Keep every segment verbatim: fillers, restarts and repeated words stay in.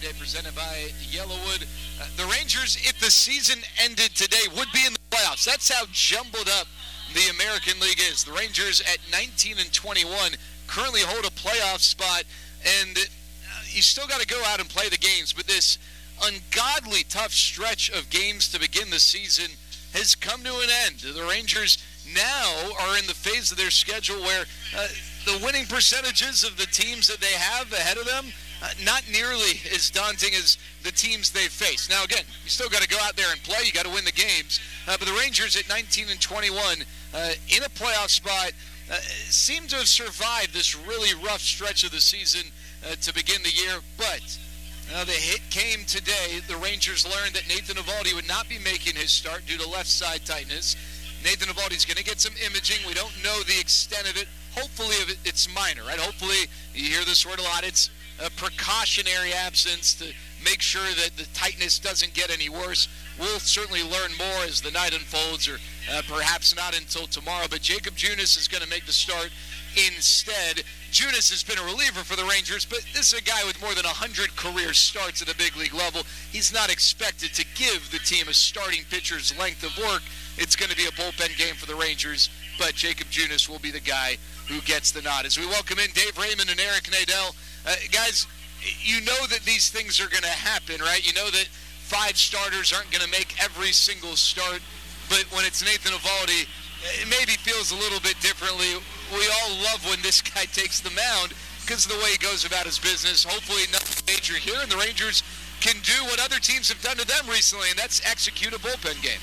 Day presented by Yellowwood. Uh, the Rangers, if the season ended today, would be in the playoffs. That's how jumbled up the American League is. The Rangers at nineteen and twenty-one currently hold a playoff spot, and uh, you still got to go out and play the games. But this ungodly tough stretch of games to begin the season has come to an end. The Rangers now are in the phase of their schedule where uh, the winning percentages of the teams that they have ahead of them, uh, not nearly as daunting as the teams they've faced. Now, again, you still got to go out there and play. You got to win the games. Uh, but the Rangers at nineteen and twenty-one uh, in a playoff spot uh, seem to have survived this really rough stretch of the season uh, to begin the year. But uh, the hit came today. The Rangers learned that Nathan Eovaldi would not be making his start due to left side tightness. Nathan Eovaldi's going to get some imaging. We don't know the extent of it. Hopefully it's minor, right? Hopefully, you hear this word a lot, it's a precautionary absence to make sure that the tightness doesn't get any worse. We'll certainly learn more as the night unfolds, or uh, perhaps not until tomorrow. But Jakob Junis is going to make the start instead. Junis has been a reliever for the Rangers, but this is a guy with more than one hundred career starts at a big league level. He's not expected to give the team a starting pitcher's length of work. It's going to be a bullpen game for the Rangers, but Jakob Junis will be the guy who gets the nod. As we welcome in Dave Raymond and Eric Nadel. Uh, guys, you know that these things are going to happen, right? You know that five starters aren't going to make every single start, but when it's Nathan Eovaldi, it maybe feels a little bit differently. We all love when this guy takes the mound because of the way he goes about his business. Hopefully nothing major here, and the Rangers can do what other teams have done to them recently, and that's execute a bullpen game.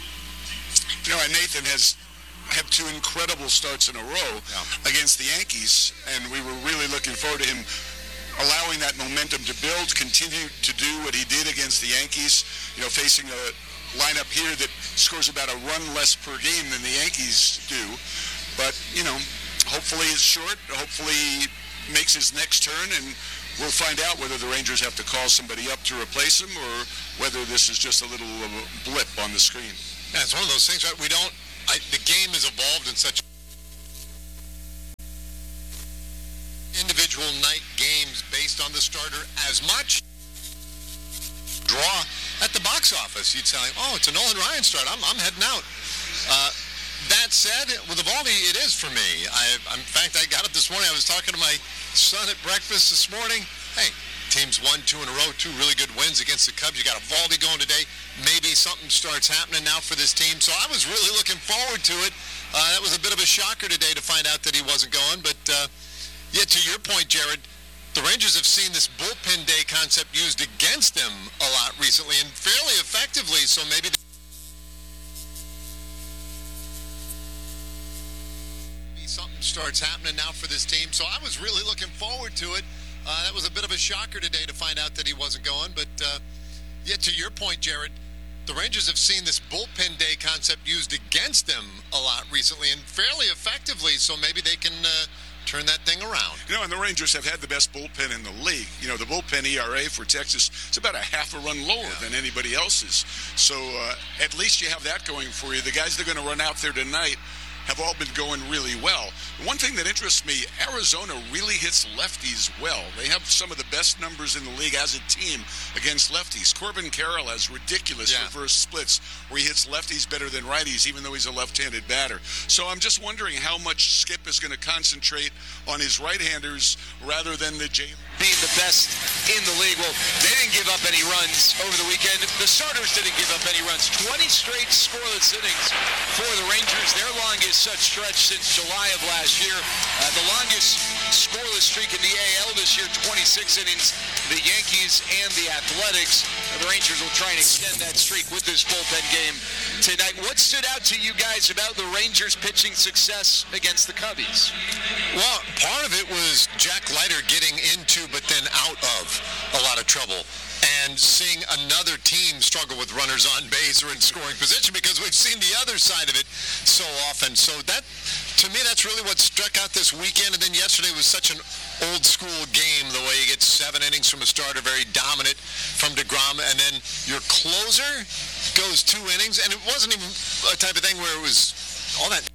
You know, and Nathan has had two incredible starts in a row yeah. against the Yankees, and we were really looking forward to him allowing that momentum to build, continue to do what he did against the Yankees, you know, facing a lineup here that scores about a run less per game than the Yankees do. But, you know, hopefully it's short, hopefully makes his next turn, and we'll find out whether the Rangers have to call somebody up to replace him or whether this is just a little of a blip on the screen. Yeah, it's one of those things, right? We don't, I, the game has evolved in such individual night games based on the starter as much. Draw at the box office. You'd say, oh, it's a Nolan Ryan start. I'm, I'm heading out. Uh, that said, with Eovaldi, it is for me. I, in fact, I got up this morning. I was talking to my son at breakfast this morning. Hey, teams won two in a row, two really good wins against the Cubs. You got Eovaldi going today. Maybe something starts happening now for this team. So I was really looking forward to it. Uh, that was a bit of a shocker today to find out that he wasn't going. But uh, yet, to your point, Jared, the Rangers have seen this bullpen day concept used against them a lot recently and fairly effectively. So maybe something starts happening now for this team. So I was really looking forward to it. Uh, that was a bit of a shocker today to find out that he wasn't going. But uh, yet, to your point, Jared, the Rangers have seen this bullpen day concept used against them a lot recently and fairly effectively. So maybe they can uh, turn that thing around. You know, and the Rangers have had the best bullpen in the league. You know, the bullpen E R A for Texas is about a half a run lower yeah. than anybody else's. So uh, at least you have that going for you. The guys that are going to run out there tonight have all been going really well. One thing that interests me, Arizona really hits lefties well. They have some of the best numbers in the league as a team against lefties. Corbin Carroll has ridiculous yeah. reverse splits where he hits lefties better than righties, even though he's a left-handed batter. So I'm just wondering how much Skip is going to concentrate on his right-handers rather than the J. Being the best in the league. Well, they didn't give up any runs over the weekend. The starters didn't give up any runs. twenty straight scoreless innings for the Rangers. Their longest such stretch since July of last year. Uh, the longest scoreless streak in the A L this year, twenty-six innings. The Yankees and the Athletics. Uh, the Rangers will try and extend that streak with this bullpen game tonight. What stood out to you guys about the Rangers pitching success against the Cubbies? Well, part of it was Jack Leiter getting into but then out of a lot of trouble and seeing another team struggle with runners on base or in scoring position because we've seen the other side of it so often. So that, to me, that's really what struck out this weekend. And then yesterday was such an old school game, the way you get seven innings from a starter, very dominant from DeGrom, and then your closer goes two innings, and it wasn't even a type of thing where it was all that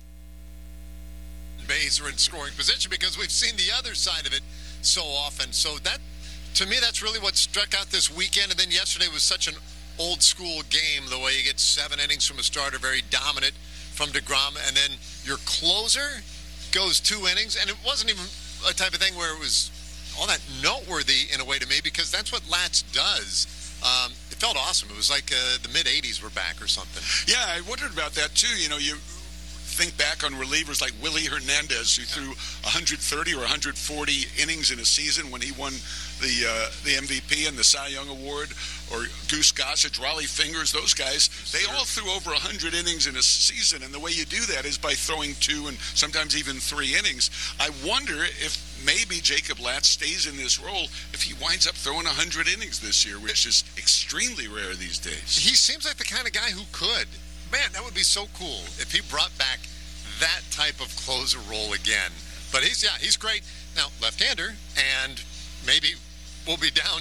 base or in scoring position because we've seen the other side of it so often. So that, to me, that's really what struck out this weekend. And then yesterday was such an old-school game, the way you get seven innings from a starter, very dominant from DeGrom, and then your closer goes two innings, and it wasn't even a type of thing where it was all that noteworthy in a way to me, because that's what Latz does. Um, it felt awesome. It was like uh, the mid-eighties were back or something. Yeah, I wondered about that, too. You know, you think back on relievers like Willie Hernandez, who threw one hundred thirty or one hundred forty innings in a season when he won the uh, the M V P and the Cy Young Award, or Goose Gossage, Raleigh Fingers, those guys, they all threw over one hundred innings in a season, and the way you do that is by throwing two and sometimes even three innings. I wonder if maybe Jacob Latz stays in this role if he winds up throwing one hundred innings this year, which is extremely rare these days. He seems like the kind of guy who could. Man, that would be so cool if he brought back that type of closer role again. But he's, yeah, he's great. Now, left-hander, and maybe we'll be down.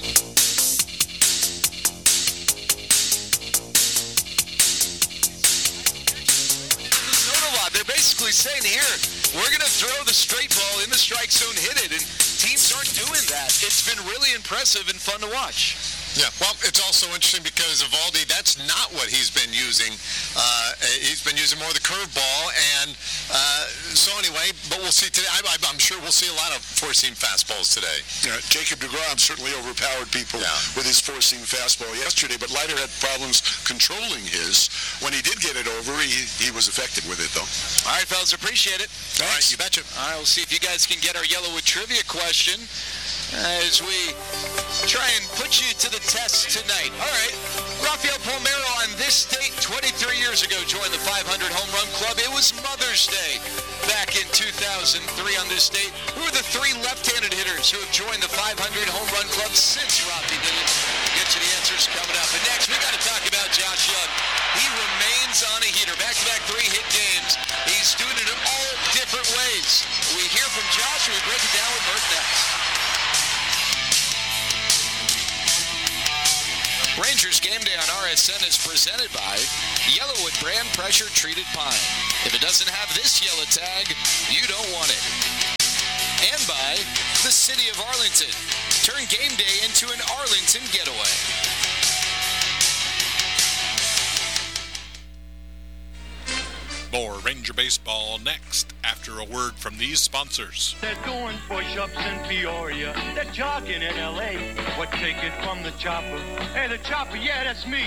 They're basically saying here, we're going to throw the straight ball in the strike zone, hit it, and teams aren't doing that. It's been really impressive and fun to watch. Yeah, well, it's also interesting because Eovaldi, that's not what he's been using. Uh, he's been using more of the curveball, and uh, so anyway, but we'll see today. I, I'm sure we'll see a lot of four-seam fastballs today. Yeah, Jacob DeGrom certainly overpowered people yeah. with his four-seam fastball yesterday, but Leiter had problems controlling his. When he did get it over, he, he was effective with it, though. All right, fellas, appreciate it. All right, you betcha. All right, we'll see if you guys can get our Yellowwood trivia question as we try and put you to the test tonight. All right, Rafael Palmeiro on this date twenty-three years ago joined the five hundred Home Run Club. It was Mother's Day back in two thousand three on this date. Who are the three left-handed hitters who have joined the five hundred Home Run Club since Rafi did it? We'll get you the answers coming up. But next, we got to talk about Josh Young. He remains on a heater. Back-to-back three-hit games. He's doing it in all different ways. We hear from Josh, and we break it down with Mert next. Rangers Game Day on R S N is presented by Yellowwood brand pressure treated pine. If it doesn't have this yellow tag, you don't want it. And by the City of Arlington. Turn game day into an Arlington getaway. More Ranger Baseball next after a word from these sponsors. They're doing push-ups in Peoria. They're jogging in L A. What take it from the chopper? Hey, the chopper, yeah, that's me.